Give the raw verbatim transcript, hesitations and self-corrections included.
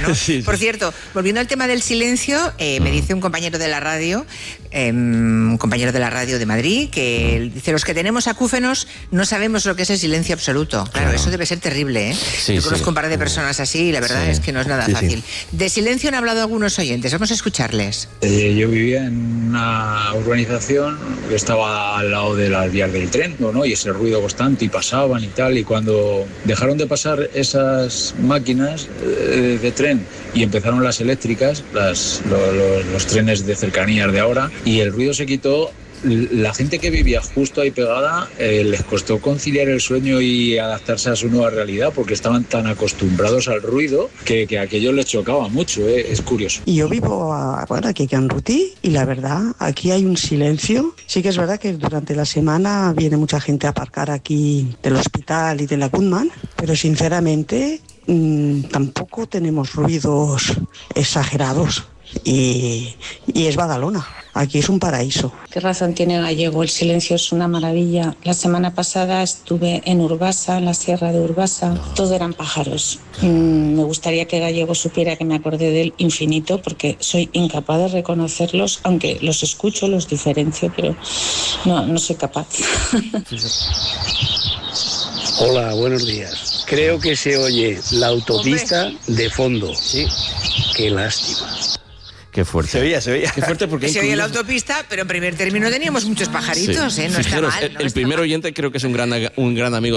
¿no? Sí, sí. Por cierto, volviendo al tema del silencio, eh, me dice un compañero de la radio, eh, un compañero de la radio de Madrid, que dice, los que tenemos acúfenos no sabemos lo que es el silencio absoluto. Claro, Claro. eso debe ser terrible, ¿eh? Sí, Yo sí. conozco un par de personas así y la verdad Sí. es que no es nada Sí, sí. fácil. De silencio han hablado algunos oyentes, vamos a escucharles. Eh, yo vivía en una urbanización que estaba al lado de las vías del tren, ¿no? Y ese ruido constante y pasaban y tal, y cuando dejaron de pasar esas máquinas eh, de tren y empezaron las eléctricas, las, lo, lo, los trenes de cercanías de ahora, y el ruido se quitó, la gente que vivía justo ahí pegada eh, les costó conciliar el sueño y adaptarse a su nueva realidad porque estaban tan acostumbrados al ruido que, que aquello les chocaba mucho, eh, es curioso. Y yo vivo a, bueno, aquí en Rutí y la verdad, aquí hay un silencio. Sí que es verdad que durante la semana viene mucha gente a aparcar aquí del hospital y de la Goodman, pero sinceramente mmm, tampoco tenemos ruidos exagerados y, y es Badalona. Aquí es un paraíso. Qué razón tiene Gallego, el silencio es una maravilla. La semana pasada estuve en Urbasa, en la sierra de Urbasa, todo eran pájaros. Mm, me gustaría que Gallego supiera que me acordé del infinito porque soy incapaz de reconocerlos, aunque los escucho, los diferencio, pero no, no soy capaz. Hola, buenos días. Creo que se oye la autopista Hombre. de fondo. Sí. Qué lástima. Qué fuerte. Se veía, se veía. Qué fuerte porque se oye la autopista, pero en primer término teníamos muchos pajaritos, sí. ¿eh? No Fijaros, está mal. el, No el está primer mal. oyente creo que es un gran, un gran amigo